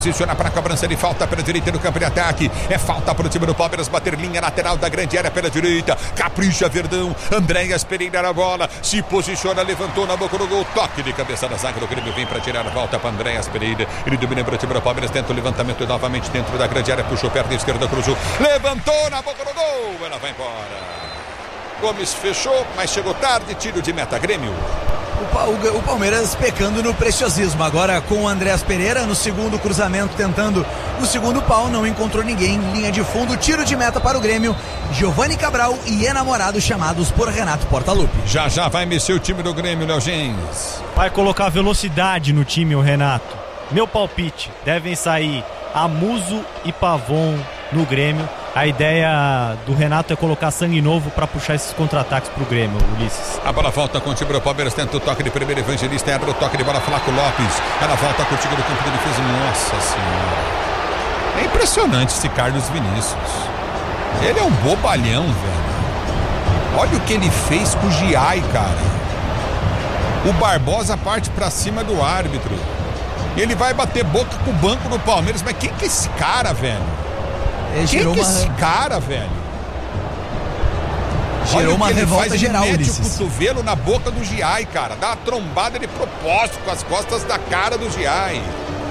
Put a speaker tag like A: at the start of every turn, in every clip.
A: Posiciona para a cobrança de falta pela direita do campo de ataque. É falta para o time do Palmeiras bater linha lateral da grande área pela direita. Capricha Verdão. Andréas Pereira na bola. Se posiciona, levantou na boca do gol. Toque de cabeça da zaga do Grêmio. Vem para tirar a volta para Andréas Pereira. Ele domina para o time do Palmeiras. Tenta o levantamento novamente dentro da grande área. Puxou perto da esquerda, cruzou. Levantou na boca do gol. Ela vai embora. Gomes fechou, mas chegou tarde. Tiro de meta, Grêmio.
B: O Palmeiras pecando no preciosismo. Agora com o Andréas Pereira no segundo cruzamento, tentando o segundo pau, não encontrou ninguém. Linha de fundo, tiro de meta para o Grêmio. Giovani Cabral e Enamorado chamados por Renato Portaluppi.
A: Já vai mexer o time do Grêmio, Léo Gens.
C: Vai colocar velocidade no time, o Renato. Meu palpite, devem sair Amuso e Pavon no Grêmio. A ideia do Renato é colocar sangue novo para puxar esses contra-ataques pro Grêmio, Ulisses.
A: A bola volta com o time do Palmeiras, tenta o toque de primeiro, Evangelista, abre o toque de bola, Flaco Lopes. Ela volta contigo do campo de defesa. Nossa Senhora. É impressionante esse Carlos Vinícius. Ele é um bobalhão, velho. Olha o que ele fez com o Giai, cara. O Barbosa parte pra cima do árbitro. E ele vai bater boca com o banco do Palmeiras. Mas quem que é esse cara, velho? Quem que é esse cara, velho?
B: Gerou uma revolta geral,
A: ele mete
B: Ulisses.
A: o cotovelo na boca do Giai, cara. Dá uma trombada de propósito com as costas da cara do Giai.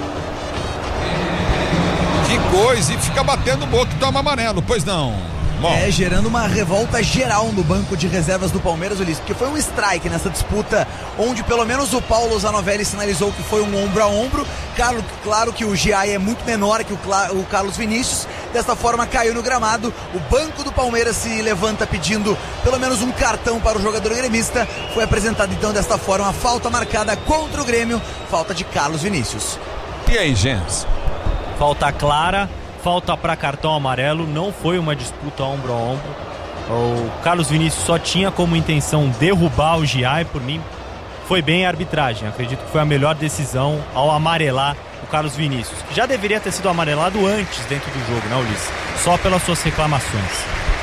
A: Que coisa, e fica batendo boca e toma amarelo, pois não. Bom.
B: Gerando uma revolta geral no banco de reservas do Palmeiras, Ulisses, porque foi um strike nessa disputa, onde pelo menos o Paulo Zanovelli sinalizou que foi um ombro a ombro. Claro que o Giai é muito menor que o Carlos Vinícius, desta forma caiu no gramado. O banco do Palmeiras se levanta pedindo pelo menos um cartão para o jogador gremista. Foi apresentado então desta forma a falta marcada contra o Grêmio, falta de Carlos Vinícius.
A: E aí, Gens?
C: Falta clara. Falta para cartão amarelo, não foi uma disputa ombro a ombro. O Carlos Vinícius só tinha como intenção derrubar o Giai. Por mim, foi bem a arbitragem. Acredito que foi a melhor decisão ao amarelar o Carlos Vinícius, que já deveria ter sido amarelado antes dentro do jogo, né, Ulisses? Só pelas suas reclamações.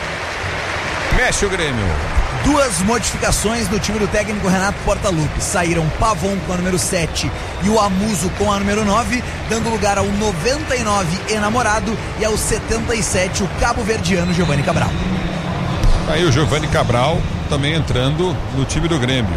A: Mexe o Grêmio.
B: Duas modificações no time do técnico Renato Portaluppi. Saíram Pavon com a número 7 e o Amuso com a número 9, dando lugar ao 99 Enamorado e ao 77 o cabo-verdiano Giovani Cabral.
A: Aí o Giovani Cabral também entrando no time do Grêmio.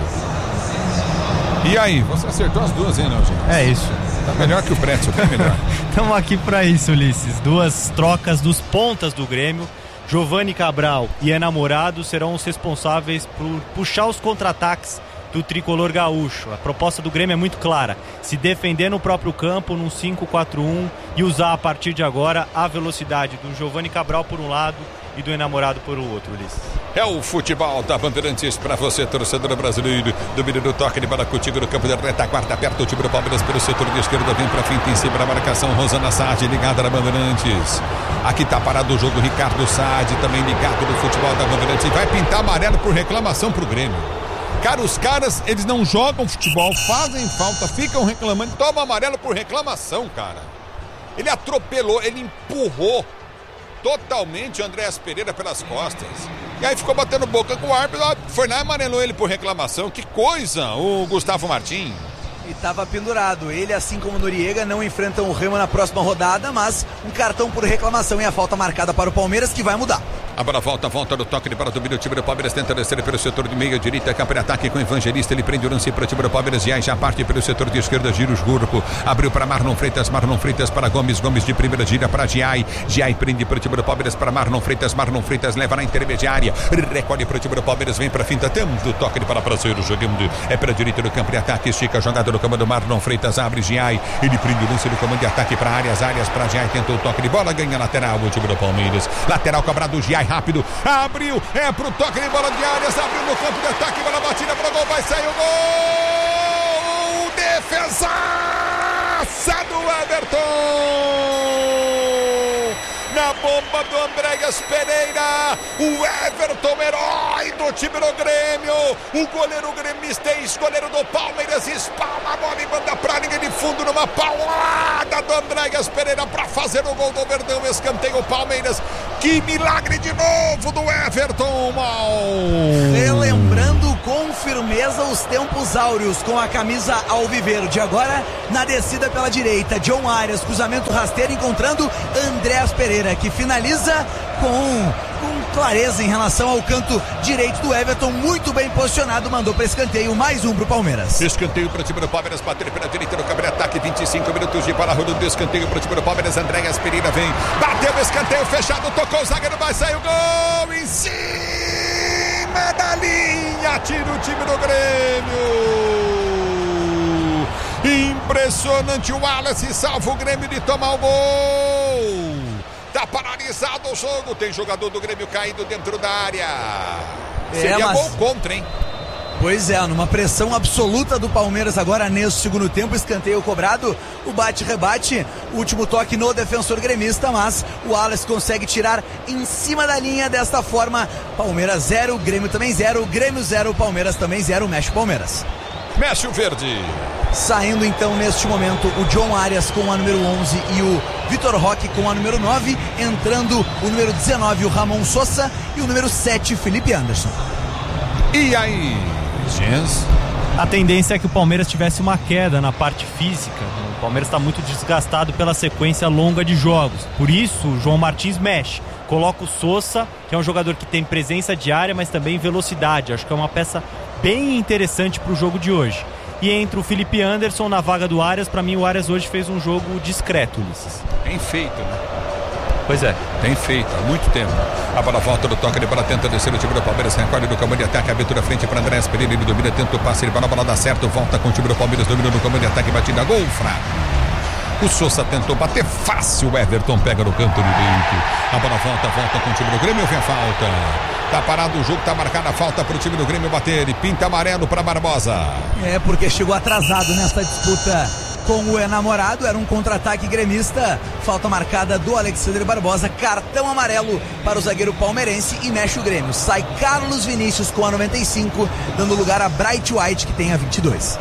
A: E aí, você acertou as duas, hein, Nelson?
C: É isso.
A: Tá melhor que o Pretzel, tá melhor.
C: Estamos aqui para isso, Ulisses. Duas trocas dos pontas do Grêmio. Giovani Cabral e Enamorado serão os responsáveis por puxar os contra-ataques do tricolor gaúcho. A proposta do Grêmio é muito clara: se defender no próprio campo, num 5-4-1, e usar a partir de agora a velocidade do Giovani Cabral por um lado e do Enamorado por outro, Ulisses.
A: É o futebol da Bandeirantes para você, torcedor brasileiro. Domínio do toque de bola contigo no campo de retaguarda, aperta o time do Palmeiras pelo setor de esquerda, vem pra frente em cima da marcação, Rosana Saad ligada na Bandeirantes. Aqui tá parado o jogo, Ricardo Saad também ligado no futebol da Bandeirantes, e vai pintar amarelo por reclamação pro Grêmio. Cara, os caras, eles não jogam futebol, fazem falta, ficam reclamando, toma amarelo por reclamação, cara. Ele atropelou, ele empurrou totalmente o Andréas Pereira pelas costas. E aí ficou batendo boca com o árbitro. Foi lá e amarelou ele por reclamação. Que coisa, o Gustavo Martim.
B: E estava pendurado. Ele, assim como o Noriega, não enfrentam o Remo na próxima rodada, mas um cartão por reclamação e a falta marcada para o Palmeiras, que vai mudar.
A: A bola volta do toque de bola, domina o time do Palmeiras, tenta descer pelo setor de meia direita, campo de ataque com o Evangelista, ele prende o lance para o time do Palmeiras, e aí já parte pelo setor de esquerda, gira o corpo, abriu para Marlon Freitas para Gomes de primeira, gira para Giai prende para o time do Palmeiras para Marlon Freitas leva na intermediária, recolhe para o time do Palmeiras, vem para a finta, tendo toque de bola para sair, jogando, é para a direita do campo de ataque, estica a jogada do comando, Marlon Freitas abre Giai, ele prende o lance do comando de ataque para áreas para Giai, tentou o toque de bola, ganha lateral o time do Palmeiras, lateral cobrado, Giai rápido, abriu, é pro toque de bola de áreas, abriu no campo de ataque, bola batida pro gol, vai sair o gol! Defesaça do Everton! Na bomba do Andréas Pereira, o Everton, herói do time do Grêmio, o goleiro gremista e ex-goleiro do Palmeiras, espalma a bola e manda pra linha de fundo numa paulada do Andréas Pereira pra fazer o gol do Verdão, escanteio o Palmeiras. Que milagre de novo do Everton, mal!
B: Relembrando com firmeza os tempos áureos com a camisa alviverde. Agora na descida pela direita, John Arias, cruzamento rasteiro encontrando Andréas Pereira, que finaliza com clareza em relação ao canto direito do Everton, muito bem posicionado, mandou para escanteio, mais um pro Palmeiras.
A: Escanteio para o time do Palmeiras, bater pela direita no câmera ataque, 25 minutos de bola rolando, escanteio para o time do Palmeiras, Andréas Pereira vem, bateu o escanteio fechado, tocou o zagueiro, vai sair o gol em cima da linha, tira o time do Grêmio. Impressionante, o Wallace salva o Grêmio de tomar o gol. Tá paralisado o jogo, tem jogador do Grêmio caído dentro da área. Seria gol contra, hein?
B: Pois é, numa pressão absoluta do Palmeiras agora nesse segundo tempo, escanteio cobrado, o bate-rebate, último toque no defensor gremista, mas o Wallace consegue tirar em cima da linha desta forma. Palmeiras 0, Grêmio também 0, Grêmio 0, Palmeiras também 0, mexe o Palmeiras.
A: Mexe o verde.
B: Saindo então neste momento o John Arias com a número 11 e o Vitor Roque com a número 9, entrando o número 19, o Ramon Sosa, e o número 7, Felipe Anderson.
A: E aí, Jens?
C: A tendência é que o Palmeiras tivesse uma queda na parte física. O Palmeiras está muito desgastado pela sequência longa de jogos. Por isso, o João Martins mexe. Coloca o Sosa, que é um jogador que tem presença de área, mas também velocidade. Acho que é uma peça bem interessante para o jogo de hoje. E entra o Felipe Anderson na vaga do Arias. Para mim, o Arias hoje fez um jogo discreto, Ulisses.
A: Bem feito, né?
C: Pois é.
A: Tem feito, há muito tempo. A bola volta do toque de bola, tenta descer o time do Palmeiras, recolhe do campo de ataque, abertura frente para Andréas Pereira, ele domina, tenta o passe, ele vai na bola, dá certo, volta com o time do Palmeiras, domina no campo de ataque, batida, gol, fraco. O Sosa tentou bater fácil, o Everton pega no canto direito. A bola volta com o time do Grêmio, vem a falta. Tá parado o jogo, tá marcada a falta pro time do Grêmio bater, e pinta amarelo para Barbosa.
B: É, porque chegou atrasado nessa disputa com o enamorado, era um contra-ataque gremista, falta marcada do Alexandre Barbosa, cartão amarelo para o zagueiro palmeirense e mexe o Grêmio. Sai Carlos Vinícius com a 95, dando lugar a Bright White, que tem a 22.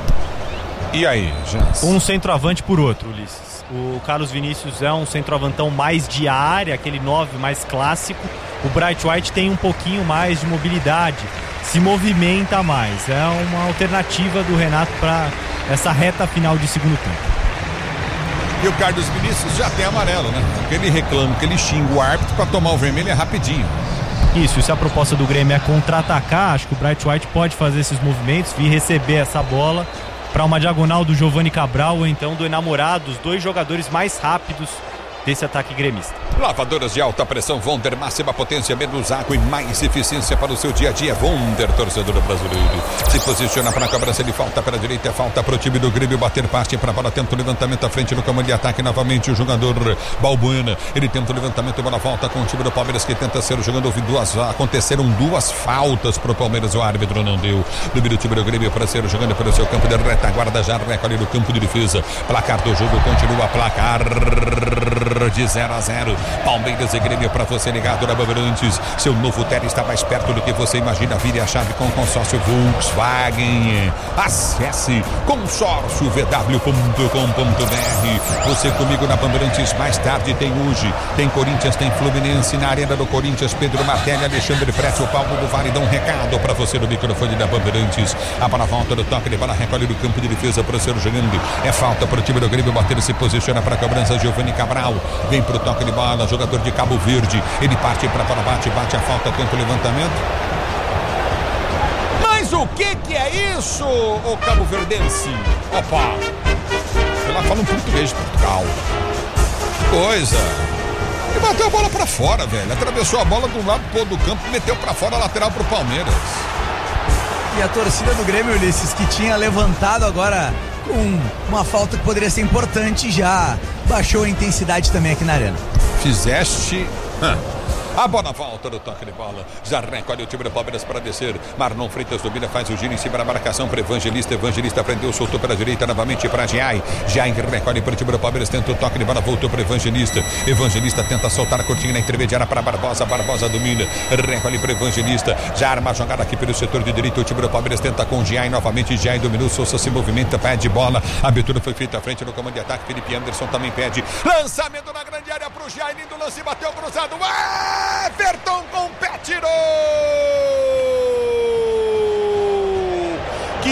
A: E aí, Jans?
C: Um centroavante por outro, Ulisses. O Carlos Vinícius é um centroavantão mais de área, aquele 9 mais clássico. O Bright White tem um pouquinho mais de mobilidade, se movimenta mais. É uma alternativa do Renato para essa reta final de segundo tempo.
A: E o Carlos Vinícius já tem amarelo, né? Porque ele reclama, que ele xinga o árbitro para tomar o vermelho é rapidinho.
C: Isso, se a proposta do Grêmio é contra-atacar, acho que o Bright White pode fazer esses movimentos, vir receber essa bola para uma diagonal do Giovani Cabral ou então do enamorado, os dois jogadores mais rápidos desse ataque gremista.
A: Lavadoras de alta pressão Wonder, máxima potência, menos água e mais eficiência para o seu dia a dia. Wonder, torcedor brasileiro. Se posiciona para a cobrança de falta pela direita, falta para o time do Grêmio bater parte para a bola, tenta o levantamento à frente no comando de ataque novamente o jogador Balbuena. Ele tenta o levantamento, bola volta com o time do Palmeiras que tenta ser o jogador. Aconteceram duas faltas para o Palmeiras, o árbitro não deu. Domina o time do Grêmio para ser jogando pelo seu campo de retaguarda, já recolhe no campo de defesa. Placar do jogo continua, placar de 0-0. Palmeiras e Grêmio para você ligado na Bandeirantes. Seu novo Tele está mais perto do que você imagina. Vire a chave com o consórcio Volkswagen. Acesse consórciovw.com.br. Você comigo na Bandeirantes. Mais tarde tem hoje, tem Corinthians, tem Fluminense na Arena do Corinthians. Pedro Martelli, Alexandre Preto, Paulo do Vale. Dá um recado para você no microfone da Bandeirantes. A bola volta do toque de bola, recolhe do campo de defesa para ser jogando. É falta para o time do Grêmio bater, se posiciona para a cobrança. Giovani Cabral vem para o toque de bola, jogador de Cabo Verde, ele parte para a bola, bate a falta, tenta o levantamento. Mas o que é isso, o Cabo Verdense? Opa, lá fala um português de Portugal. Coisa. E bateu a bola para fora, velho, atravessou a bola de um lado pro outro do campo, meteu para fora, lateral pro Palmeiras.
B: E a torcida do Grêmio, Ulisses, que tinha levantado agora com uma falta que poderia ser importante, já baixou a intensidade também aqui na arena.
A: Fizeste... A bola volta do toque de bola. Já recolhe o time do Palmeiras para descer. Marlon Freitas domina, faz o giro em cima da marcação para Evangelista. Evangelista prendeu, soltou pela direita novamente para Giai. Giai recolhe para o time do Palmeiras, tenta o toque de bola, voltou para Evangelista. Evangelista tenta soltar a cortinha na intermediária para Barbosa. Barbosa domina, recolhe para Evangelista. Já arma a jogada aqui pelo setor de direito. O time do Palmeiras tenta com Giai novamente. Giai dominou, Sousa se movimenta, pede bola. A abertura foi feita à frente no comando de ataque. Felipe Anderson também pede. Lançamento na grande área para o Giai. Lindo lance, bateu cruzado. Everton com pé, tirou!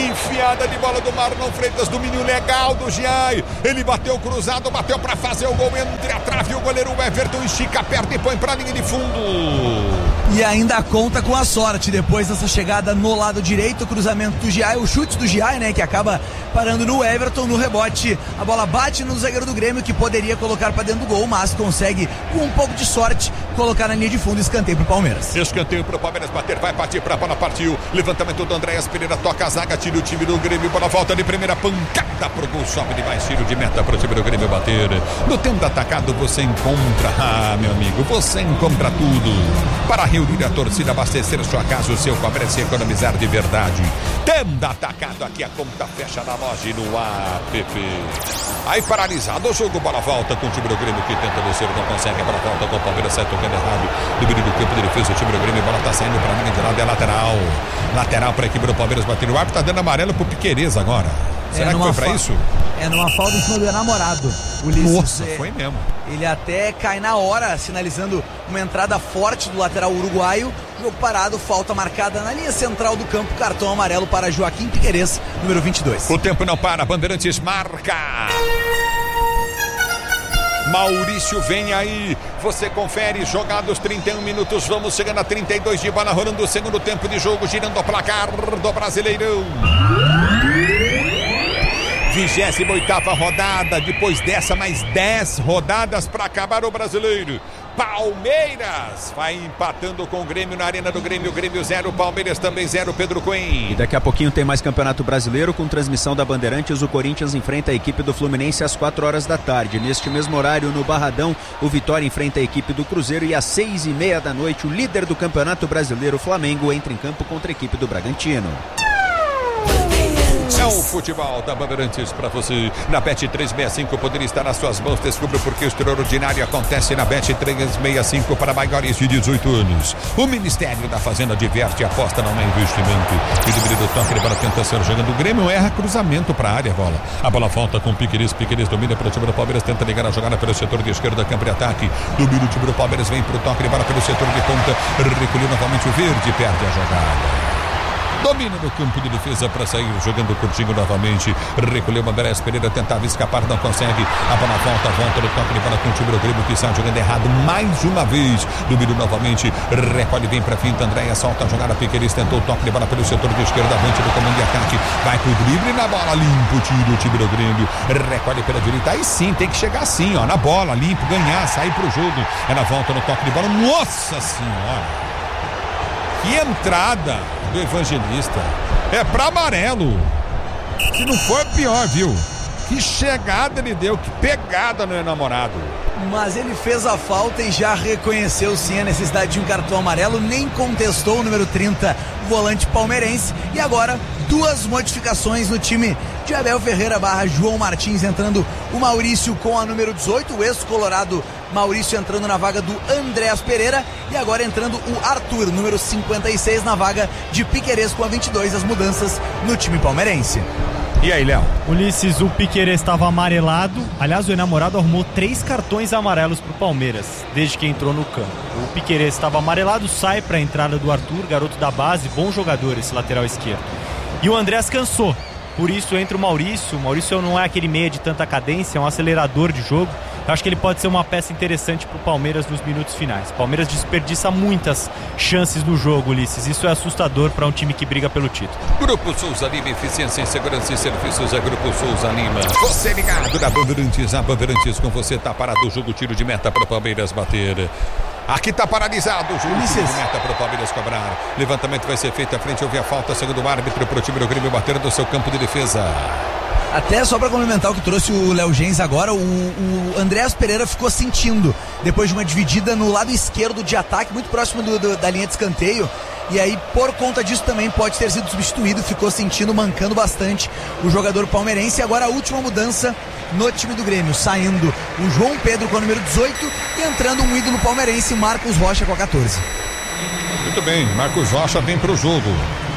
A: enfiada de bola do Marlon Freitas, domínio legal do Giai, ele bateu cruzado, bateu pra fazer o gol entre a trave, o goleiro Everton estica a perna e põe pra linha de fundo.
B: E ainda conta com a sorte, depois dessa chegada no lado direito, o cruzamento do Giai, o chute do Giai, né, que acaba parando no Everton, no rebote, a bola bate no zagueiro do Grêmio, que poderia colocar pra dentro do gol, mas consegue, com um pouco de sorte, colocar na linha de fundo, escanteio pro Palmeiras.
A: Escanteio pro Palmeiras bater, vai partir pra bola, partiu, levantamento do Andréas Pereira, toca a zaga, tira o time do Grêmio, bola volta de primeira, pancada pro gol, sobe de mais, tiro de meta pro time do Grêmio bater. No tempo atacado você encontra, meu amigo, você encontra tudo para reunir a torcida, abastecer sua casa, o seu comércio e economizar de verdade. Tenda atacado, aqui a conta fecha na loja e no app. Aí paralisado o jogo, bola volta com o time do Grêmio que tenta descer, não consegue, a bola volta com o Palmeiras, sai tocando errado, do meio do campo de defesa, o time do Grêmio, a bola tá saindo pra linha de lado, é lateral pra equipe do Palmeiras bater, o árbitro tá dando amarelo pro Piquerez agora. Será que foi pra isso?
B: É numa falta em cima do enamorado, Ulisses.
A: Nossa, foi mesmo.
B: Ele até cai na hora, sinalizando uma entrada forte do lateral uruguaio. Jogo parado, falta marcada na linha central do campo, cartão amarelo para Joaquim Piquerez, número 22.
A: O tempo não para, Bandeirantes marca. Maurício vem aí, você confere, jogados 31 minutos, vamos chegando a 32 de bola, rolando o segundo tempo de jogo, girando o placar do Brasileirão. 28ª rodada, depois dessa mais 10 rodadas para acabar o Brasileiro. Palmeiras vai empatando com o Grêmio na Arena do Grêmio, Grêmio 0, Palmeiras também 0, Pedro Coen.
D: E daqui a pouquinho tem mais Campeonato Brasileiro com transmissão da Bandeirantes. O Corinthians enfrenta a equipe do Fluminense às 4 horas da tarde. Neste mesmo horário, no Barradão, o Vitória enfrenta a equipe do Cruzeiro e às 6h30 da noite, o líder do Campeonato Brasileiro, o Flamengo, entra em campo contra a equipe do Bragantino.
A: É o futebol da Bandeirantes para você. Na Bet365 poderia estar nas suas mãos. Descubra porque o extraordinário acontece na Bet365 para maiores de 18 anos. O Ministério da Fazenda diverte e aposta, não é investimento. E deveria do toque para tentar ser jogando. O Grêmio erra cruzamento para a área, bola. A bola volta com o Piquerez. Piquerez domina para o time do Palmeiras. Tenta ligar a jogada pelo setor de esquerda. Campo de ataque. Domina o time do Palmeiras. Vem para o toque de bola pelo setor de ponta. Recolheu novamente o verde. Perde a jogada. Domina no campo de defesa para sair jogando curtinho novamente. Recolheu o Andréas Pereira, tentava escapar, não consegue. A bola volta no toque de bola com o time do Grêmio que sai jogando errado mais uma vez. Domina novamente, recolhe bem para finta. Andréas solta a jogada. Piquerez tentou o toque de bola pelo setor de esquerda, avante do comando de ataque. Vai pro drible na bola, limpo, tira o time do Grêmio. Recolhe pela direita. Aí sim, tem que chegar assim, ó, na bola, limpo, ganhar, sair pro jogo. Ela volta no toque de bola. Nossa Senhora! Que entrada do Evangelista. É pra amarelo. Se não for pior, viu? Que chegada ele deu, que pegada no enamorado.
B: Mas ele fez a falta e já reconheceu sim a necessidade de um cartão amarelo, nem contestou o número 30, o volante palmeirense. E agora, duas modificações no time de Abel Ferreira / João Martins, entrando o Maurício com a número 18, o ex-colorado Maurício entrando na vaga do Andréas Pereira, e agora entrando o Arthur, número 56, na vaga de Piquerez com a 22, as mudanças no time palmeirense.
A: E aí, Léo?
C: Ulisses, o Piquerez estava amarelado. Aliás, o enamorado arrumou 3 cartões amarelos pro Palmeiras desde que entrou no campo. O Piquerez estava amarelado, sai para a entrada do Arthur, garoto da base, bom jogador esse lateral esquerdo. E o Andréas cansou, por isso entra o Maurício. O Maurício não é aquele meia de tanta cadência, é um acelerador de jogo. Eu acho que ele pode ser uma peça interessante pro Palmeiras nos minutos finais. O Palmeiras desperdiça muitas chances no jogo, Ulisses. Isso é assustador para um time que briga pelo título.
A: Grupo Souza Lima, eficiência em segurança e serviços é Grupo Souza Lima. Você ligado da Bandeirantes, a Bandeirantes com você, tá parado o jogo, tiro de meta para o Palmeiras bater. Aqui tá paralisado o jogo, tiro de meta para o Palmeiras cobrar. Levantamento vai ser feito à frente, houve a falta, segundo o árbitro, para o time do Grêmio bater do seu campo de defesa.
B: Até só para complementar o que trouxe o Léo Gens agora, o Andréas Pereira ficou sentindo, depois de uma dividida no lado esquerdo de ataque, muito próximo da linha de escanteio, e aí por conta disso também pode ter sido substituído, ficou sentindo, mancando bastante o jogador palmeirense. E agora a última mudança no time do Grêmio, saindo o João Pedro com a número 18 e entrando um ídolo palmeirense, Marcos Rocha com a 14.
A: Muito bem, Marcos Rocha vem pro jogo.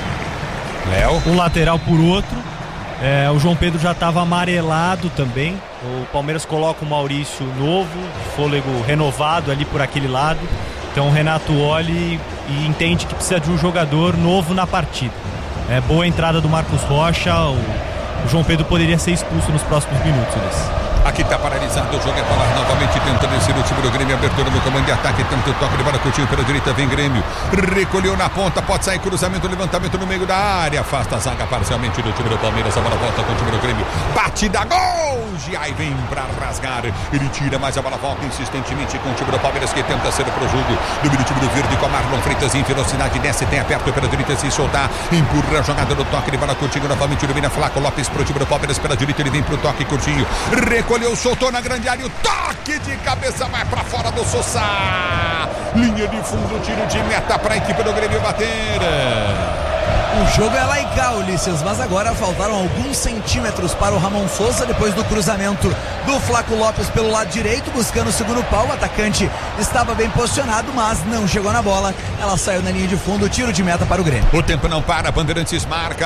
A: Léo.
C: Um lateral por outro. O João Pedro já estava amarelado também. O Palmeiras coloca o Maurício novo, fôlego renovado ali por aquele lado. Então o Renato olha e entende que precisa de um jogador novo na partida. Boa entrada do Marcos Rocha. O João Pedro poderia ser expulso nos próximos minutos, Ulisses.
A: Aqui está paralisado o jogo, é bola novamente tentando descer o time do Grêmio, abertura no comando de ataque, tenta o toque de bola, Coutinho pela direita, vem Grêmio, recolheu na ponta, pode sair, cruzamento, levantamento no meio da área, afasta a zaga parcialmente do time do Palmeiras, a bola volta com o time do Grêmio, batida, gol, Giai vem para rasgar, ele tira, mas a bola volta insistentemente com o time do Palmeiras que tenta ser pro jogo, domina o time do Verde com a Marlon Freitas em velocidade, desce, tem aperto pela direita, se soltar, empurra a jogada do toque de bola, Coutinho novamente domina, Flaco Lopes pro time do Palmeiras pela direita, ele vem pro toque, Coutinho, recolheu, soltou na grande área, o toque de cabeça vai pra fora do Sousa, linha de fundo, tiro de meta pra equipe do Grêmio bater.
B: O jogo é lá e cá, Ulisses, mas agora faltaram alguns centímetros para o Ramon Sousa depois do cruzamento do Flaco Lopes pelo lado direito, buscando o segundo pau. O atacante estava bem posicionado, mas não chegou na bola, ela saiu na linha de fundo, tiro de meta para o Grêmio.
A: O tempo não para, Bandeirantes marca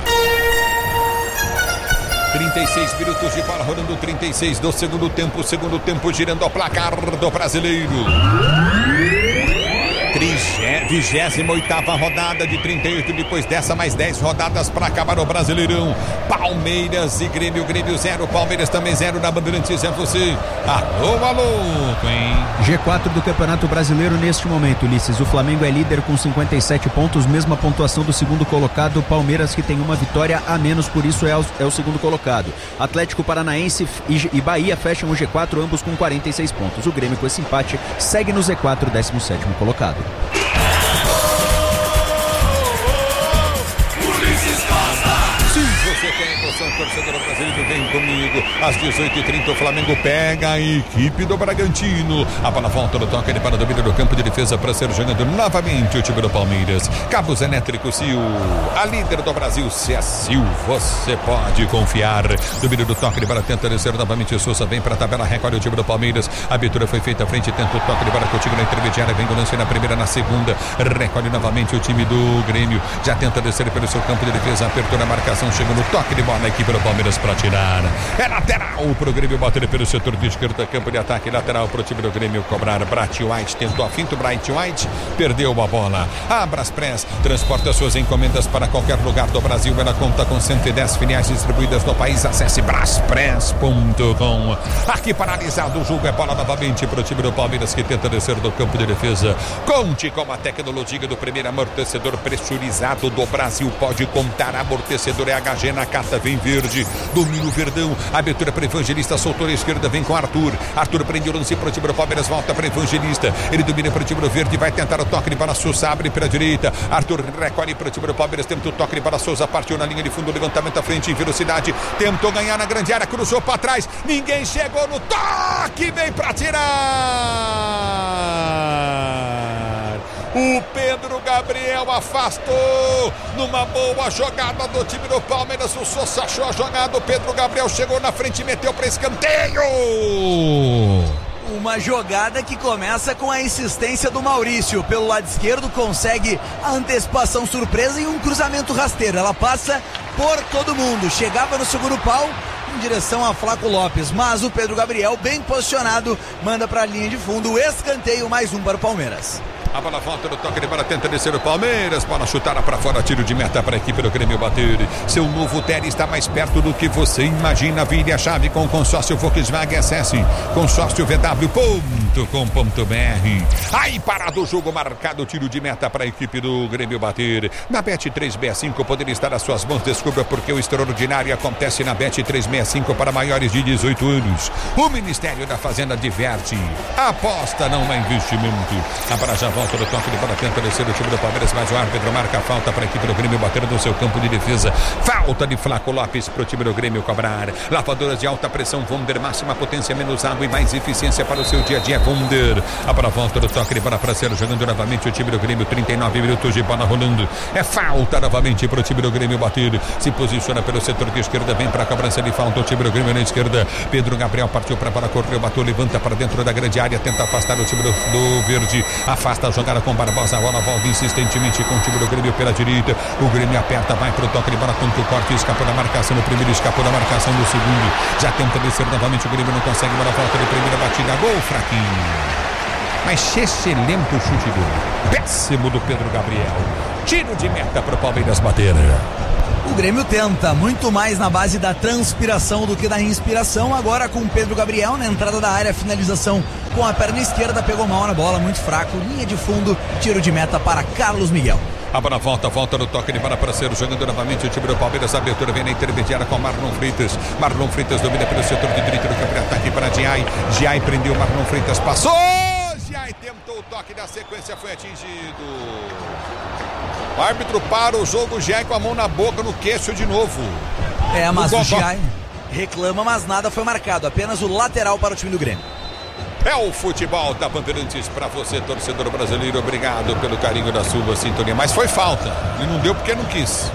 A: 36 minutos de bola rolando, 36 do segundo tempo girando ao placar do Brasileiro. 28ª rodada de 38, depois dessa mais 10 rodadas para acabar o Brasileirão. Palmeiras e Grêmio 0, Palmeiras também 0 na Bandeirantes, é você. Alô, hein?
D: G4 do Campeonato Brasileiro neste momento, Ulisses. O Flamengo é líder com 57 pontos, mesma pontuação do segundo colocado, o Palmeiras, que tem uma vitória a menos, por isso é o segundo colocado. Atlético Paranaense e Bahia fecham o G4, ambos com 46 pontos. O Grêmio, com esse empate, segue no Z4, 17º colocado.
A: Você tem emoção, torcedor brasileiro, vem comigo. Às 18h30 o Flamengo pega a equipe do Bragantino. A bola volta no toque para o domínio do campo de defesa para ser jogando novamente o time do Palmeiras. Cabos Elétricos Sil, a líder do Brasil, se é Sil, você pode confiar. Domínio do toque de bola, tenta descer novamente o Sousa, vem para a tabela, recolhe o time do Palmeiras. A abertura foi feita à frente, tenta o toque de bola contigo na intermediária, vem o lance na primeira, na segunda, recolhe novamente o time do Grêmio. Já tenta descer pelo seu campo de defesa, apertura a marcação, chega no toque de bola na equipe do Palmeiras para tirar. É lateral pro Grêmio bater pelo setor de esquerda, campo de ataque, lateral pro time do Grêmio cobrar. Bright White tentou a finta, Bright White perdeu a bola. A Braspress transporta suas encomendas para qualquer lugar do Brasil. Ela conta com 110 filiais distribuídas no país. Acesse braspress.com. Aqui paralisado o jogo, é bola novamente pro time do Palmeiras que tenta descer do campo de defesa. Conte com a tecnologia do primeiro amortecedor pressurizado do Brasil. Pode contar, amortecedor é HG na carta, vem Verde, domina o Verdão, abertura para Evangelista, soltou a esquerda, vem com Arthur prende o lance para o time do Palmeiras, volta para Evangelista, ele domina para o time do Verde, vai tentar o toque de bola, Sousa abre pela direita, Arthur recolhe para o time do Palmeiras, tenta o toque de bola, Sousa partiu na linha de fundo, levantamento à frente em velocidade, tentou ganhar na grande área, cruzou para trás, ninguém chegou no toque, vem para tirar. O Pedro Gabriel afastou numa boa jogada do time do Palmeiras. O Sousa achou a jogada. O Pedro Gabriel chegou na frente e meteu para escanteio.
B: Uma jogada que começa com a insistência do Maurício. Pelo lado esquerdo consegue a antecipação surpresa e um cruzamento rasteiro. Ela passa por todo mundo. Chegava no segundo pau em direção a Flaco Lopes, mas o Pedro Gabriel, bem posicionado, manda para a linha de fundo. Escanteio, mais um para o Palmeiras.
A: A bola volta no toque de bola, tenta descer o Palmeiras, bola chutada para fora, tiro de meta para a equipe do Grêmio bater. Seu novo Tele está mais perto do que você imagina. Vire a chave com o consórcio Volkswagen. Acesse consórciovw.com.br. Aí parado o jogo, marcado, tiro de meta para a equipe do Grêmio bater. Na Bet365 poderia estar às suas mãos. Descubra porque o extraordinário acontece na Bet365 para maiores de 18 anos. O Ministério da Fazenda diverte. Aposta, não é investimento. A bola já volta do toque de bola, tenta descer o time do Palmeiras, mas o árbitro marca a falta para a equipe do Grêmio bater no seu campo de defesa. Falta de Flaco Lopes para o time do Grêmio cobrar. Lavadoras de alta pressão Wonder, máxima potência, menos água e mais eficiência para o seu dia a dia, Wonder. A bola volta do toque de bola para ser jogando novamente o time do Grêmio, 39 minutos de bola rolando. É falta novamente para o time do Grêmio bater. Se posiciona pelo setor de esquerda, vem para a cobrança de falta o time do Grêmio na esquerda. Pedro Gabriel partiu para a bola, correu, bateu, levanta para dentro da grande área, tenta afastar o time do Verde. Afasta a jogada com Barbosa, a bola volta insistentemente com o time do Grêmio pela direita. O Grêmio aperta, vai pro toque de bola, tenta o corte, escapou da marcação no primeiro, escapou da marcação no segundo. Já tenta descer novamente, o Grêmio não consegue, bola volta de primeira batida, gol fraquinho. Mas excelente o chute do péssimo do Pedro Gabriel. Tiro de meta para o Palmeiras bater.
B: O Grêmio tenta muito mais na base da transpiração do que da inspiração. Agora com Pedro Gabriel na entrada da área, finalização com a perna esquerda, pegou mal na bola, muito fraco, linha de fundo, tiro de meta para Carlos Miguel.
A: A bola volta no toque de bola para ser jogando novamente o time do Palmeiras. A abertura vem na intermediária com Marlon Freitas. Marlon Freitas domina pelo setor de direita do campo de ataque para Giai. Giai prendeu, Marlon Freitas passou. Giai tentou o toque, na sequência foi atingido. O árbitro para o jogo, Giai com a mão na boca, no queixo de novo.
B: Mas o Giai reclama, mas nada foi marcado. Apenas o lateral para o time do Grêmio.
A: É o futebol da Bandeirantes para você, torcedor brasileiro. Obrigado pelo carinho da sua sintonia. Mas foi falta. E não deu porque não quis.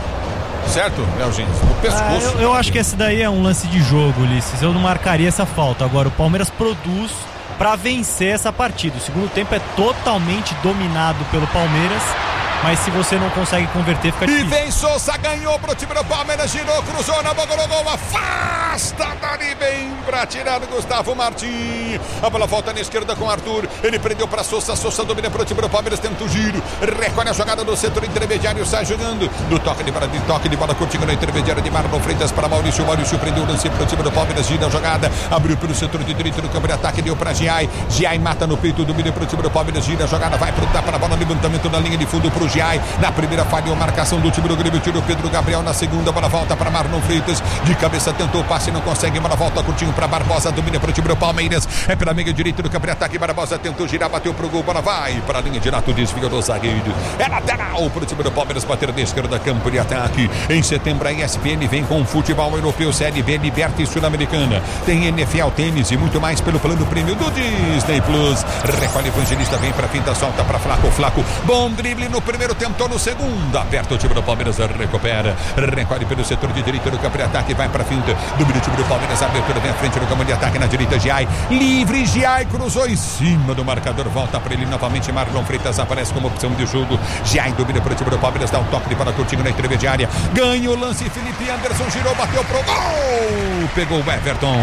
A: Certo, Léo Gins? No pescoço.
C: Eu acho que esse daí é um lance de jogo, Ulisses. Eu não marcaria essa falta. Agora, o Palmeiras produz para vencer essa partida. O segundo tempo é totalmente dominado pelo Palmeiras. Mas se você não consegue converter, fica difícil.
A: E vem Souza, ganhou pro time do Palmeiras, girou, cruzou na boca do gol, afasta dali bem pra tirar do Gustavo Martins. A bola volta na esquerda com Arthur, ele prendeu pra Souza, Souza domina pro time do Palmeiras, tenta o giro, recolhe a jogada do setor intermediário, sai jogando, do toque de bola curtinho na intermediária de Marlon Freitas para Maurício, Maurício prendeu o lance pro time do Palmeiras, gira a jogada, abriu pelo setor de direito do campo de ataque, deu pra Giai, Giai mata no peito, domina pro time do Palmeiras, gira a jogada, vai pro tapa na bola, levantamento na linha de fundo pro Giai, na primeira falhou marcação do time do Grêmio, tirou Pedro Gabriel, na segunda bola volta para Marlon Freitas, de cabeça tentou o passe, não consegue, bola volta curtinho para Barbosa, domina para o time do Palmeiras, é pela meia direita do campo de ataque, Barbosa tentou girar, bateu pro gol, bola vai para a linha de lato, desvio do zagueiro, é lateral para o time do Palmeiras, bater da esquerda, campo de ataque. Em setembro a ESPN vem com futebol europeu, Série B, Liberta e Sul-Americana, tem NFL, tênis e muito mais pelo plano prêmio do Disney Plus. Recolhe Evangelista, vem para finta, solta para Flaco, bom drible no primeiro, tentou no segundo, aperta o time do Palmeiras, recupera, recolhe pelo setor de direita do campo de ataque, vai para finta, domina o time do Palmeiras, abertura vem à frente do campo de ataque na direita, Giai, livre, Giai cruzou em cima do marcador, volta para ele novamente, Marlon Freitas aparece como opção de jogo, Giai domina para o time do Palmeiras, dá um toque de bola curtinho na intermediária, ganha o lance, Felipe Anderson girou, bateu pro gol, pegou o Everton.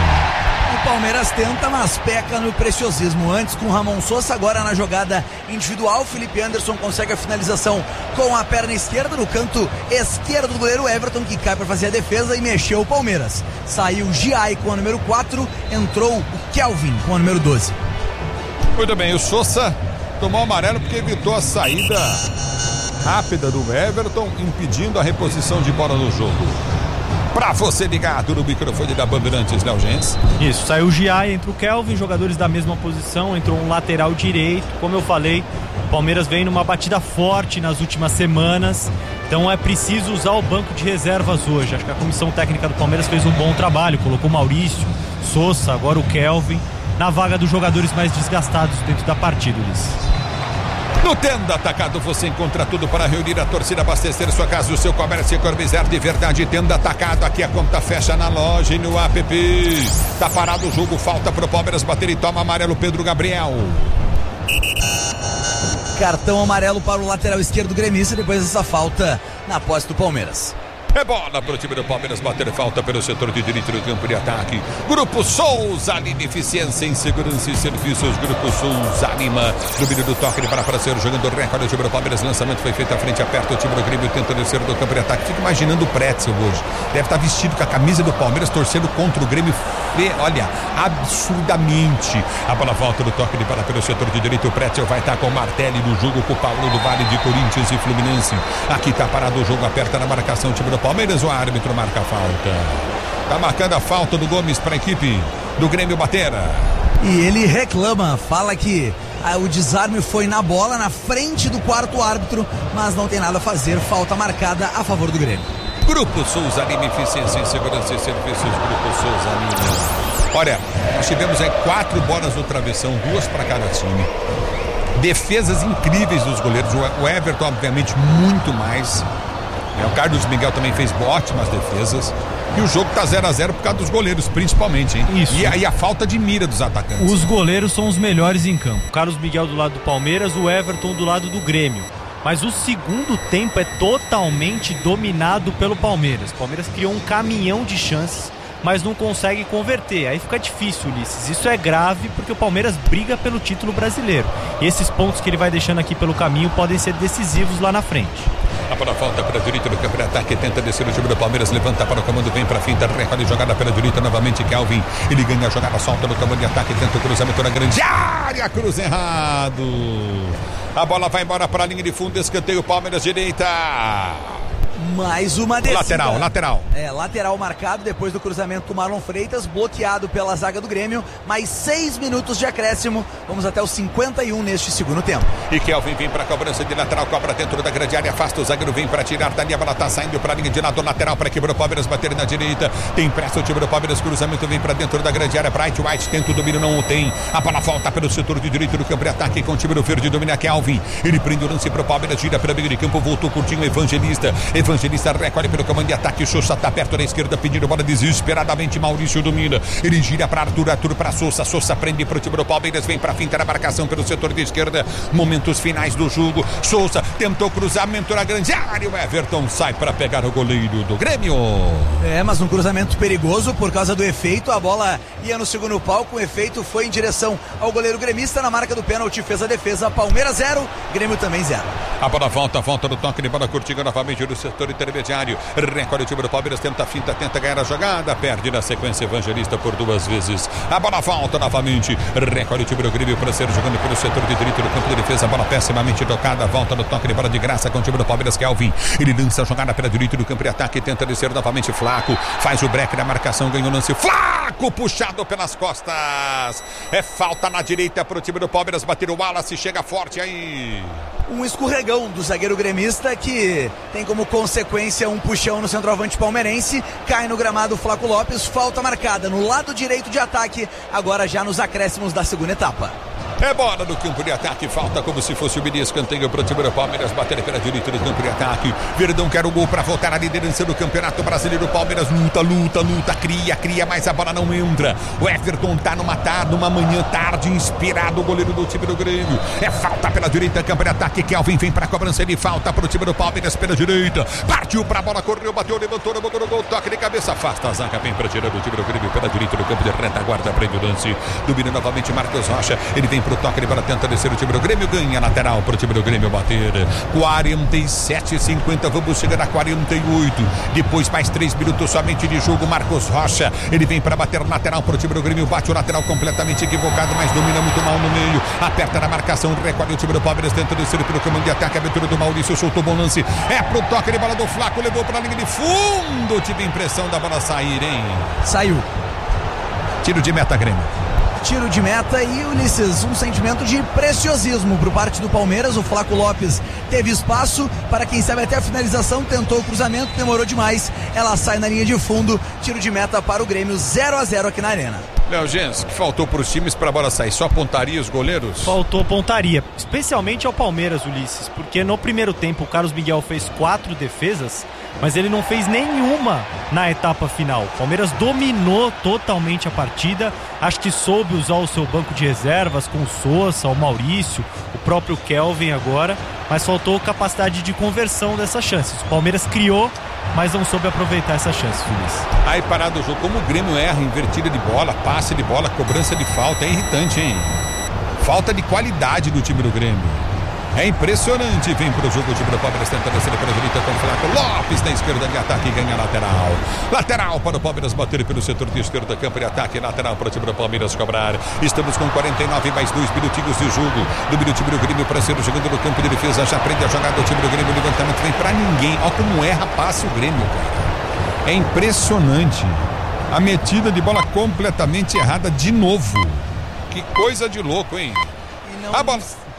B: O Palmeiras tenta, mas peca no preciosismo. Antes com Ramon Souza, agora na jogada individual, Felipe Anderson consegue a finalização com a perna esquerda no canto esquerdo do goleiro Everton, que cai para fazer a defesa e mexeu o Palmeiras. Saiu Giai com a número 4, entrou o Kelvin com a número 12.
A: Muito bem, o Souza tomou amarelo porque evitou a saída rápida do Everton, impedindo a reposição de bola no jogo. Pra você ligado no microfone da Bandeirantes, Léo Gents.
C: Isso, saiu o Giai, entra o Kelvin, jogadores da mesma posição, entrou um lateral direito. Como eu falei, o Palmeiras vem numa batida forte nas últimas semanas, então é preciso usar o banco de reservas hoje. Acho que a comissão técnica do Palmeiras fez um bom trabalho, colocou Maurício, Souza, agora o Kelvin, na vaga dos jogadores mais desgastados dentro da partida, Ulisses.
A: No Tenda Atacado você encontra tudo para reunir a torcida, abastecer sua casa, o seu comércio economizar de verdade. Tenda Atacado, aqui a conta fecha na loja e no app. Tá parado o jogo, falta pro Palmeiras bater e toma amarelo Pedro Gabriel.
B: Cartão amarelo para o lateral esquerdo gremista depois dessa falta na posse do Palmeiras.
A: É bola para o time do Palmeiras bater falta pelo setor de direito do campo de ataque. Grupo Souza, Anima Eficiência em Segurança e Serviços. Grupo Souza Anima, domínio do toque de para ser jogando recorde. O time do Palmeiras, lançamento foi feito à frente, aperta o time do Grêmio, tenta descer do campo de ataque. Fico imaginando o Pretzel hoje. Deve estar vestido com a camisa do Palmeiras, torcendo contra o Grêmio. Olha, absurdamente. A bola volta do toque de para pelo setor de direito. O Pretzel vai estar com o Martelli no jogo com o Paulo do Vale de Corinthians e Fluminense. Aqui está parado o jogo, aperta na marcação o time do Palmeiras, o árbitro marca a falta. Tá marcando a falta do Gomes para a equipe do Grêmio bater.
B: E ele reclama, fala que o desarme foi na bola, na frente do quarto árbitro, mas não tem nada a fazer, falta marcada a favor do Grêmio.
A: Grupo Souza Anima Eficiência em Segurança e Serviços. Grupo Souza Anima. Olha, nós tivemos aí 4 bolas no travessão, 2 para cada time. Defesas incríveis dos goleiros, o Everton obviamente muito mais. O Carlos Miguel também fez ótimas defesas. E o jogo tá 0-0 por causa dos goleiros, principalmente, hein?
C: Isso.
A: E aí a falta de mira dos atacantes.
C: Os goleiros são os melhores em campo. O Carlos Miguel do lado do Palmeiras, o Everton do lado do Grêmio. Mas o segundo tempo é totalmente dominado pelo Palmeiras. O Palmeiras criou um caminhão de chances. mas não consegue converter. Aí fica difícil, Ulisses. Isso é grave porque o Palmeiras briga pelo título brasileiro. E esses pontos que ele vai deixando aqui pelo caminho podem ser decisivos lá na frente.
A: A bola volta para a direita do campo de ataque, tenta descer o time do Palmeiras, levanta para o comando, vem para a finta, recolhe jogada pela direita novamente, Kelvin, ele ganha a jogada, solta no comando de ataque, tenta o cruzamento na grande área, cruza errado, a bola vai embora para a linha de fundo, escanteio, Palmeiras direita.
B: Mais uma descida.
A: Lateral.
B: Lateral marcado depois do cruzamento do Marlon Freitas, bloqueado pela zaga do Grêmio. Mais 6 minutos de acréscimo. Vamos até os 51 neste segundo tempo.
A: E Kelvin vem para a cobrança de lateral, cobra dentro da grande área, afasta o zagueiro, vem para tirar dali, a bola está saindo para a linha de lado lateral para quebrar o Palmeiras, bater na direita. Tem pressa o time do Palmeiras, cruzamento vem para dentro da grande área. Bright White tenta o domínio, não o tem. A bola volta pelo setor de direito do campo de ataque com o time do verde, domina Kelvin. Ele prende o lance para o Palmeiras, gira para o meio de campo, voltou curtinho Evangelista recolhe pelo comando de ataque, Sousa está perto da esquerda, pedindo bola desesperadamente, Maurício domina, ele gira para Arthur para Sousa prende para o time do Palmeiras, vem para a finta da marcação pelo setor de esquerda, momentos finais do jogo, Sousa tentou cruzamento na grande área, o Everton sai para pegar o goleiro do Grêmio.
B: Mas um cruzamento perigoso por causa do efeito, a bola ia no segundo palco, o efeito foi em direção ao goleiro gremista, na marca do pênalti, fez a defesa, Palmeiras 0, Grêmio também 0.
A: A bola volta no toque de bola curtinha novamente do setor intermediário, recolhe o time do Palmeiras, tenta a finta, tenta ganhar a jogada, perde na sequência Evangelista por 2 vezes, a bola volta novamente, recolhe o time do Grêmio para ser jogando pelo setor de direito do campo de defesa, a bola pessimamente tocada, volta no toque de bola de graça com o time do Palmeiras, Kelvin, ele lança a jogada pela direita do campo de ataque, tenta descer novamente Flaco, faz o break da marcação, ganhou o lance, Flaco puxado pelas costas, é falta na direita para o time do Palmeiras, bater o Wallace, chega forte aí.
B: Um escorregão do zagueiro gremista que tem como consequência um puxão no centroavante palmeirense, cai no gramado Flaco Lopes, falta marcada no lado direito de ataque, agora já nos acréscimos da segunda etapa.
A: É bola no campo de ataque, falta como se fosse o mini escanteio para o time do Palmeiras, bater pela direita do campo de ataque, Verdão quer o gol para voltar à liderança do Campeonato Brasileiro, Palmeiras luta, cria, mas a bola não entra, o Everton tá numa manhã tarde, inspirado, o goleiro do time do Grêmio, é falta pela direita, campo de ataque, Kelvin vem para a cobrança de falta para o time do Palmeiras pela direita, partiu para a bola, correu, bateu, levantou, botou no gol, toque de cabeça, afasta a zaga, vem para tirar o time do Grêmio pela direita do campo de retaguarda, prende o lance, domina novamente Marcos Rocha, ele vem pro toque de bola, tenta descer o time do Grêmio, ganha lateral pro time do Grêmio bater, 47,50, vamos chegar a 48, depois mais 3 minutos somente de jogo, Marcos Rocha, ele vem para bater lateral pro time do Grêmio, bate o lateral completamente equivocado, mas domina muito mal no meio, aperta na marcação, recolhe o time do Palmeiras, tenta descer pelo comando de ataque, abertura do Maurício, soltou bom lance, é pro toque de bola do Flaco, levou pra linha de fundo, tive a impressão da bola sair, hein?
B: Saiu.
A: Tiro de meta, Grêmio.
B: Tiro de meta e, Ulisses, um sentimento de preciosismo por parte do Palmeiras. O Flaco Lopes teve espaço para, quem sabe, até a finalização, tentou o cruzamento, demorou demais, ela sai na linha de fundo, tiro de meta para o Grêmio, 0-0 aqui na Arena.
A: Léo Gens, que faltou para os times para a bola sair? Só pontaria os goleiros?
C: Faltou pontaria, especialmente ao Palmeiras, Ulisses, porque no primeiro tempo o Carlos Miguel fez 4 defesas, mas ele não fez nenhuma na etapa final. O Palmeiras dominou totalmente a partida, acho que soube usar o seu banco de reservas com o Sousa, o Maurício, o próprio Kelvin agora, mas faltou capacidade de conversão dessas chances. O Palmeiras criou, mas não soube aproveitar essa chance, Ulisses.
A: Aí parado o jogo, como o Grêmio erra, invertida de bola, passe de bola, cobrança de falta, é irritante, hein? Falta de qualidade do time do Grêmio. É impressionante, vem pro jogo o time do Palmeiras, tenta descer para a direita com o Flaco Lopes na esquerda de ataque e ganha lateral. Lateral para o Palmeiras bater pelo setor de esquerda, campo de ataque, lateral para o time do Palmeiras cobrar. Estamos com 49 mais 2 minutinhos de jogo. Domina o time do Grêmio para ser jogando no campo de defesa, já prende a jogada do time do Grêmio, o levantamento vem para ninguém. Olha como erra, passa o Grêmio, cara. É impressionante. A metida de bola completamente errada de novo. Que coisa de louco, hein? A bola...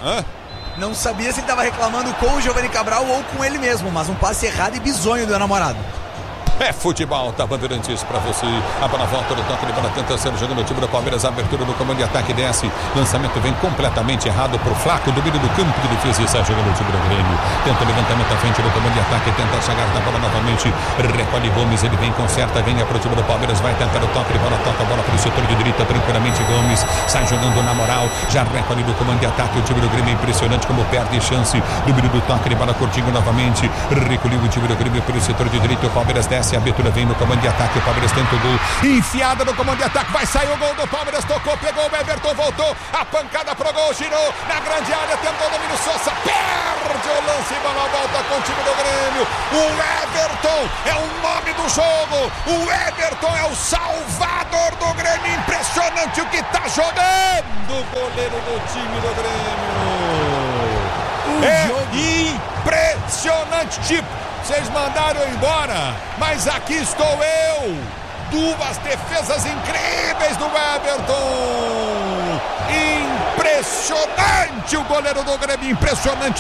B: Não sabia se ele estava reclamando com o Giovani Cabral ou com ele mesmo, mas um passe errado e bizonho do namorado.
A: É futebol, tá Bandeirantes pra você. A bola volta no toque de bola, tenta ser jogando o time do Palmeiras. A abertura do comando de ataque desce. Lançamento vem completamente errado pro Flaco. Domínio do campo de defesa e sai jogando o time do Grêmio. Tenta o levantamento à frente do comando de ataque. Tenta chegar na bola novamente. Recolhe Gomes, ele vem, conserta, ganha pro time do Palmeiras. Vai tentar o toque de bola, toca a bola pro setor de direita. Tranquilamente Gomes sai jogando na moral. Já recolhe do comando de ataque. O time do Grêmio é impressionante como perde chance. Domínio do toque de bola curtinho novamente. Recolheu o time do Grêmio pelo setor de direita. O Palmeiras desce. passe, a abertura vem no comando de ataque, o Palmeiras tenta o gol, enfiada no comando de ataque, vai sair o gol do Palmeiras, tocou, pegou o Everton, voltou, a pancada pro gol, girou na grande área, tentou o domínio, Sousa, perde o lance, bola volta com o time do Grêmio. O Everton é o nome do jogo, o Everton é o salvador do Grêmio, impressionante o que tá jogando o goleiro do time do Grêmio. Impressionante, tipo, vocês mandaram eu embora, mas aqui estou eu. Duas defesas incríveis do Everton. Impressionante o goleiro do Grêmio, impressionante.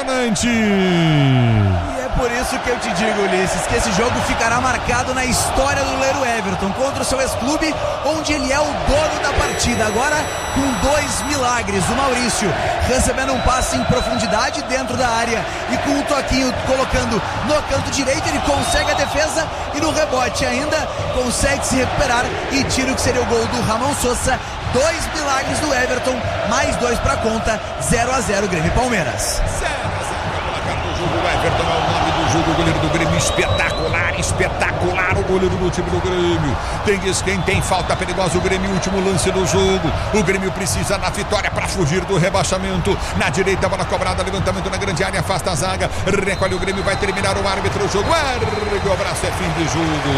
B: E é por isso que eu te digo, Ulisses, que esse jogo ficará marcado na história do goleiro Everton contra o seu ex-clube, onde ele é o dono da partida. Agora com 2 milagres, o Maurício recebendo um passe em profundidade dentro da área e com um toquinho colocando no canto direito, ele consegue a defesa e no rebote ainda consegue se recuperar e tira o que seria o gol do Ramon Sousa. 2 milagres do Everton, mais 2 para conta, 0-0 Grêmio e Palmeiras.
A: 0-0 do jogo, o Everton é o nome do jogo, o goleiro do Grêmio, espetacular o goleiro do time do Grêmio. Quem tem falta perigosa, o Grêmio, último lance do jogo. O Grêmio precisa da vitória para fugir do rebaixamento. Na direita, bola cobrada, levantamento na grande área, afasta a zaga, recolhe o Grêmio, vai terminar o árbitro, o jogo, ergue o braço, é fim de jogo.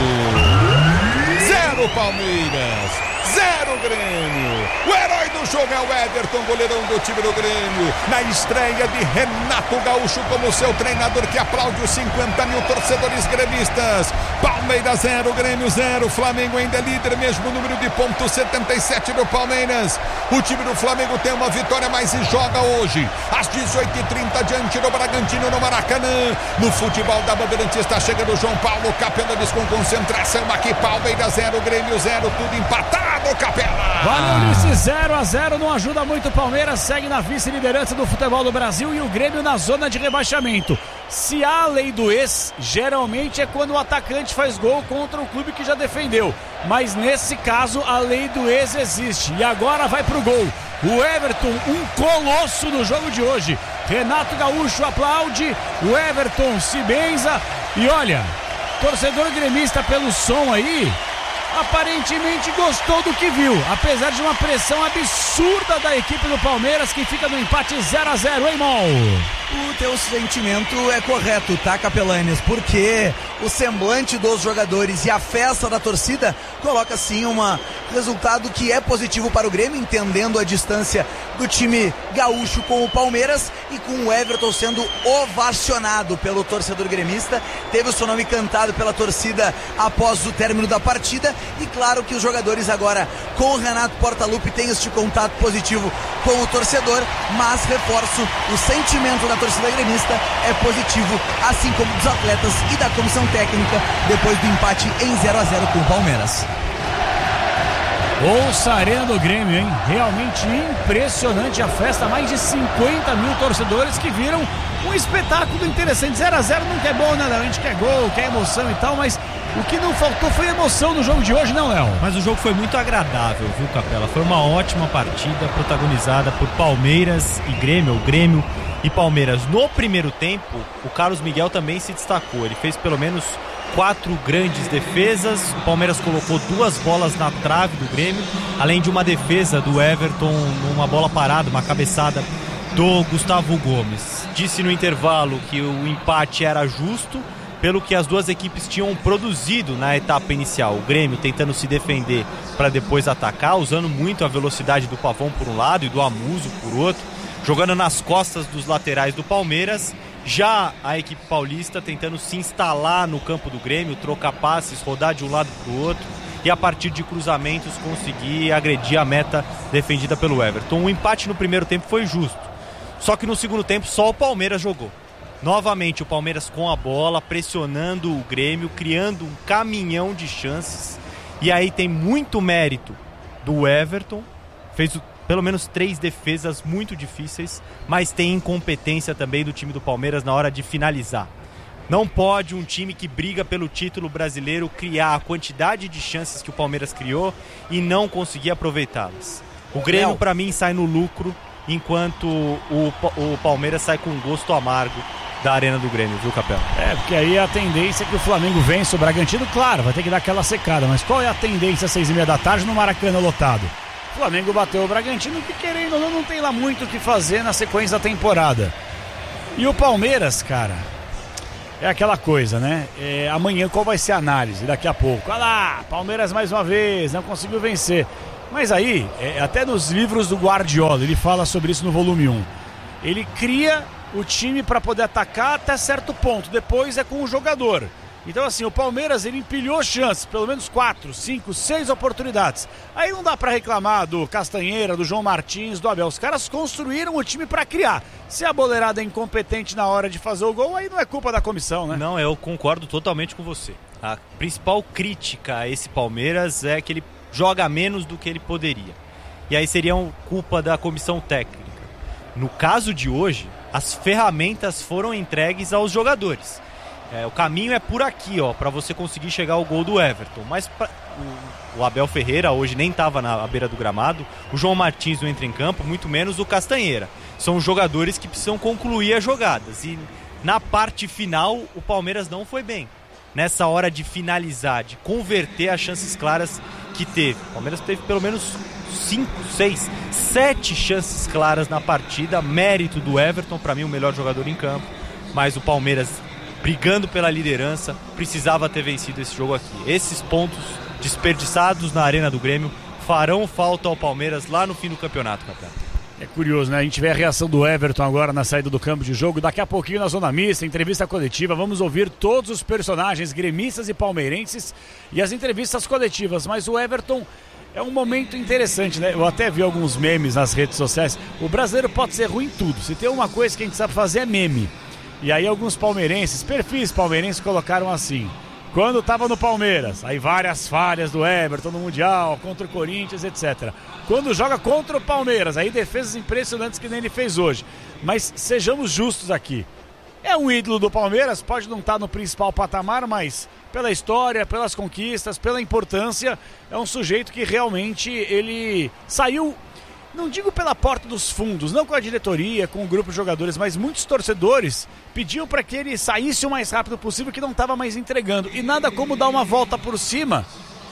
A: 0 Palmeiras, 0 Grêmio. O herói do jogo é o Everton, goleirão do time do Grêmio. Na estreia de Renato Gaúcho como seu treinador, que aplaude os 50 mil torcedores gremistas. Palmeiras 0, Grêmio 0. Flamengo ainda é líder, mesmo número de pontos, 77 do Palmeiras. O time do Flamengo tem uma vitória, mas joga hoje às 18h30 diante do Bragantino no Maracanã. No futebol da Bandeirantes está chegando o João Paulo Capela, diz com concentração aqui, Palmeiras 0, Grêmio 0, tudo empatado, Capela.
E: Valeu, Ulisses, 0-0, não ajuda muito o Palmeiras, segue na vice-liderança do futebol do Brasil e o Grêmio na zona de rebaixamento. Se há a lei do ex, geralmente é quando o atacante faz gol contra o clube que já defendeu, mas nesse caso a lei do ex existe e agora vai pro gol. O Everton, um colosso no jogo de hoje. Renato Gaúcho aplaude, o Everton se benza e olha, torcedor gremista pelo som aí, aparentemente gostou do que viu, apesar de uma pressão absurda da equipe do Palmeiras, que fica no empate 0-0, hein, Mol?
B: O teu sentimento é correto, tá, Capelanes? Porque o semblante dos jogadores e a festa da torcida coloca sim um resultado que é positivo para o Grêmio, entendendo a distância do time gaúcho com o Palmeiras e com o Everton sendo ovacionado pelo torcedor gremista. Teve o seu nome cantado pela torcida após o término da partida e claro que os jogadores agora com o Renato Portaluppi têm este contato positivo com o torcedor, mas reforço, o sentimento da torcida gremista é positivo, assim como dos atletas e da comissão técnica depois do empate em 0-0 com o Palmeiras.
E: Ouça a Arena do Grêmio, hein? Realmente impressionante a festa, mais de 50 mil torcedores que viram um espetáculo interessante. 0-0 nunca é bom, né, Léo? A gente quer gol, quer emoção e tal, mas o que não faltou foi emoção no jogo de hoje, não, Léo?
C: Mas o jogo foi muito agradável, viu, Capela? Foi uma ótima partida protagonizada por Palmeiras e Grêmio, o Grêmio e Palmeiras. No primeiro tempo, o Carlos Miguel também se destacou. Ele fez pelo menos 4 grandes defesas. O Palmeiras colocou 2 bolas na trave do Grêmio, além de uma defesa do Everton, uma bola parada, uma cabeçada do Gustavo Gomes. Disse no intervalo que o empate era justo pelo que as duas equipes tinham produzido na etapa inicial. O Grêmio tentando se defender para depois atacar, usando muito a velocidade do Pavão por um lado e do Amuso por outro, jogando nas costas dos laterais do Palmeiras. Já a equipe paulista tentando se instalar no campo do Grêmio, trocar passes, rodar de um lado para o outro e a partir de cruzamentos conseguir agredir a meta defendida pelo Everton. O empate no primeiro tempo foi justo, só que no segundo tempo só o Palmeiras jogou. Novamente o Palmeiras com a bola, pressionando o Grêmio, criando um caminhão de chances. E aí tem muito mérito do Everton, fez pelo menos 3 defesas muito difíceis, mas tem incompetência também do time do Palmeiras na hora de finalizar. Não pode um time que briga pelo título brasileiro criar a quantidade de chances que o Palmeiras criou e não conseguir aproveitá-las. O Grêmio, para mim, sai no lucro, enquanto o Palmeiras sai com um gosto amargo da Arena do Grêmio, viu, Capela?
E: Porque aí a tendência é que o Flamengo vença o Bragantino, claro, vai ter que dar aquela secada, mas qual é a tendência às 6h30 da tarde no Maracanã lotado? O Flamengo bateu o Bragantino, que querendo ou não tem lá muito o que fazer na sequência da temporada. E o Palmeiras, cara, é aquela coisa, né? Amanhã qual vai ser a análise? Daqui a pouco. Olha lá, Palmeiras mais uma vez, não conseguiu vencer. Mas aí, até nos livros do Guardiola, ele fala sobre isso no volume 1. Ele cria o time para poder atacar até certo ponto, depois é com o jogador. Então assim, o Palmeiras ele empilhou chances, pelo menos 4, 5, 6 oportunidades. Aí não dá para reclamar do Castanheira, do João Martins, do Abel. Os caras construíram o time para criar. Se a boleirada é incompetente na hora de fazer o gol, aí não é culpa da comissão, né?
C: Não, eu concordo totalmente com você. A principal crítica a esse Palmeiras é que ele joga menos do que ele poderia. E aí seria culpa da comissão técnica. No caso de hoje, as ferramentas foram entregues aos jogadores. O caminho é por aqui, para você conseguir chegar ao gol do Everton. Mas o Abel Ferreira hoje nem estava na beira do gramado, o João Martins não entra em campo, muito menos o Castanheira. São jogadores que precisam concluir as jogadas. E na parte final, o Palmeiras não foi bem. Nessa hora de finalizar, de converter as chances claras que teve. O Palmeiras teve pelo menos 5, 6, 7 chances claras na partida. Mérito do Everton, para mim o melhor jogador em campo. Mas o Palmeiras, brigando pela liderança, precisava ter vencido esse jogo aqui. Esses pontos desperdiçados na Arena do Grêmio farão falta ao Palmeiras lá no fim do campeonato, Capitão.
E: É curioso, né? A gente vê a reação do Everton agora na saída do campo de jogo. Daqui a pouquinho na Zona Mista, entrevista coletiva. Vamos ouvir todos os personagens gremistas e palmeirenses e as entrevistas coletivas. Mas o Everton é um momento interessante, né? Eu até vi alguns memes nas redes sociais. O brasileiro pode ser ruim em tudo. Se tem uma coisa que a gente sabe fazer é meme. E aí alguns palmeirenses, perfis palmeirenses, colocaram assim: quando estava no Palmeiras, aí várias falhas do Everton no Mundial, contra o Corinthians, etc. Quando joga contra o Palmeiras, aí defesas impressionantes que nem ele fez hoje. Mas sejamos justos aqui. É um ídolo do Palmeiras, pode não estar no principal patamar, mas pela história, pelas conquistas, pela importância, é um sujeito que realmente ele saiu, não digo pela porta dos fundos, não com a diretoria, com o grupo de jogadores, mas muitos torcedores pediam para que ele saísse o mais rápido possível, que não estava mais entregando. E nada como dar uma volta por cima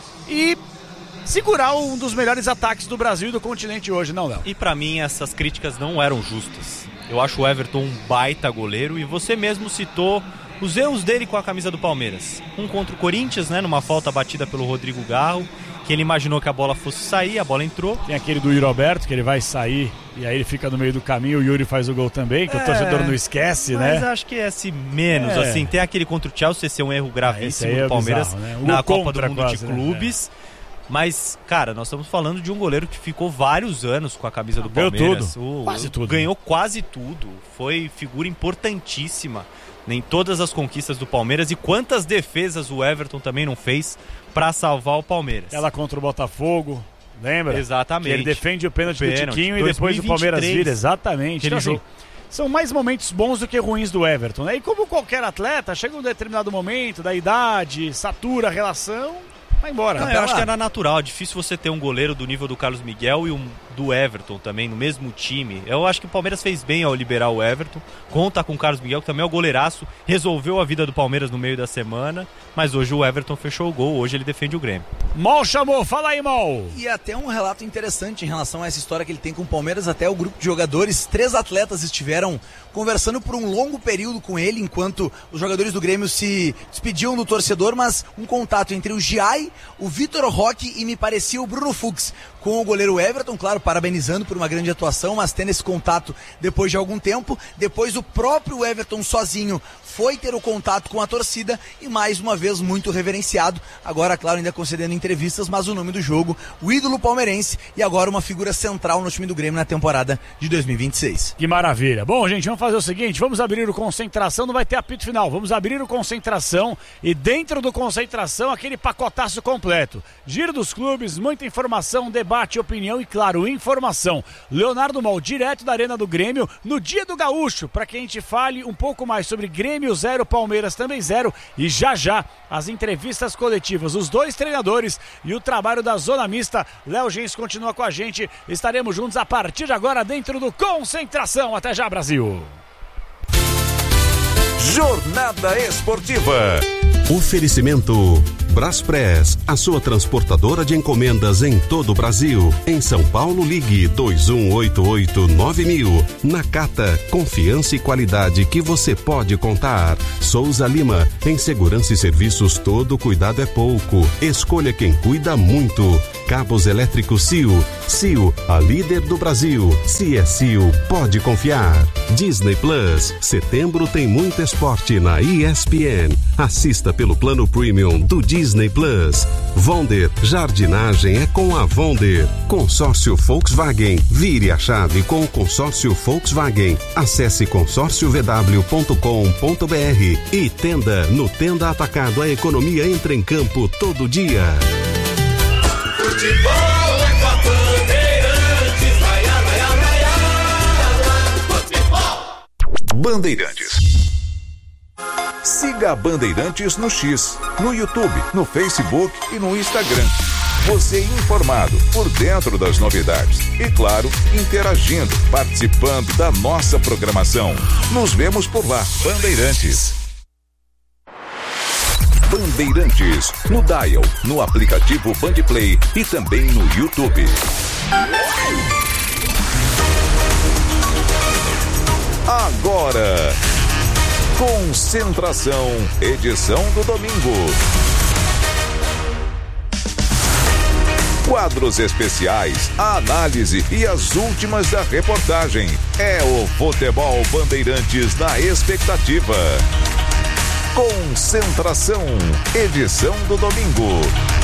E: e segurar um dos melhores ataques do Brasil e do continente hoje, não, Léo?
C: E para mim essas críticas não eram justas. Eu acho o Everton um baita goleiro e você mesmo citou os erros dele com a camisa do Palmeiras. Um contra o Corinthians, né, numa falta batida pelo Rodrigo Garro, que ele imaginou que a bola fosse sair, a bola entrou.
E: Tem aquele do Yuri Alberto, que ele vai sair e aí ele fica no meio do caminho, o Yuri faz o gol também, que o torcedor não esquece,
C: mas
E: né?
C: Mas acho que é assim, menos, assim, tem aquele contra o Chelsea, esse é um erro gravíssimo do Palmeiras,
E: bizarro, né?
C: na Copa do Mundo
E: quase,
C: de Clubes. Né? Mas, cara, nós estamos falando de um goleiro que ficou vários anos com a camisa do Palmeiras.
E: Quase tudo.
C: Ganhou quase tudo. Foi figura importantíssima em todas as conquistas do Palmeiras. E quantas defesas o Everton também não fez para salvar o Palmeiras.
E: Ela contra o Botafogo, lembra?
C: Exatamente.
E: Que ele defende o pênalti do Tiquinho e depois o Palmeiras vira. Exatamente. Então, assim, são mais momentos bons do que ruins do Everton, né? E como qualquer atleta, chega um determinado momento da idade, satura a relação, vai embora.
C: Não, eu acho que era natural, é difícil você ter um goleiro do nível do Carlos Miguel e um do Everton também, no mesmo time. Eu acho que o Palmeiras fez bem ao liberar o Everton, conta com o Carlos Miguel, que também é o goleiraço, resolveu a vida do Palmeiras no meio da semana, mas hoje o Everton fechou o gol, hoje ele defende o Grêmio.
E: Mal chamou, fala aí, Mal.
B: E até um relato interessante em relação a essa história que ele tem com o Palmeiras, até o grupo de jogadores, 3 atletas estiveram conversando por um longo período com ele, enquanto os jogadores do Grêmio se despediam do torcedor, mas um contato entre o Giai, o Vitor Roque e me parecia o Bruno Fux com o goleiro Everton, claro, parabenizando por uma grande atuação, mas tendo esse contato depois de algum tempo. Depois o próprio Everton sozinho foi ter o contato com a torcida e mais uma vez muito reverenciado, agora claro ainda concedendo entrevistas, mas o nome do jogo, o ídolo palmeirense e agora uma figura central no time do Grêmio na temporada de 2026.
E: Que maravilha. Bom, gente, vamos fazer o seguinte, vamos abrir o Concentração, não vai ter apito final, vamos abrir o Concentração e dentro do Concentração aquele pacotaço completo. Giro dos clubes, muita informação, debate, opinião e claro, informação. Leonardo Mal, direto da Arena do Grêmio, no dia do Gaúcho, para que a gente fale um pouco mais sobre Grêmio 0, Palmeiras também 0 e já as entrevistas coletivas, os 2 treinadores e o trabalho da Zona Mista. Léo Gens continua com a gente, estaremos juntos a partir de agora dentro do Concentração. Até já, Brasil!
F: Jornada Esportiva.
G: Oferecimento Braspress, a sua transportadora de encomendas em todo o Brasil. Em São Paulo, ligue 2188-9000. Nakata, confiança e qualidade que você pode contar. Souza Lima, em segurança e serviços todo cuidado é pouco. Escolha quem cuida muito. Cabos elétricos Sil. Sil, a líder do Brasil. Se é Sil, pode confiar. Disney Plus, setembro tem muito esporte na ESPN. Assista pelo plano premium do Disney Plus. Vonder, jardinagem é com a Vonder. Consórcio Volkswagen, vire a chave com o consórcio Volkswagen. Acesse consórciovw.com.br e Tenda, no Tenda Atacado, a economia entra em campo todo dia.
F: Futebol é com a Bandeirantes. Futebol. Bandeirantes. Siga a Bandeirantes no X, no YouTube, no Facebook e no Instagram. Você informado, por dentro das novidades e, claro, interagindo, participando da nossa programação. Nos vemos por lá. Bandeirantes. Bandeirantes, no Dial, no aplicativo Bandplay e também no YouTube. Agora, Concentração, edição do domingo. Quadros especiais, a análise e as últimas da reportagem. É o Futebol Bandeirantes na expectativa. Concentração, edição do domingo.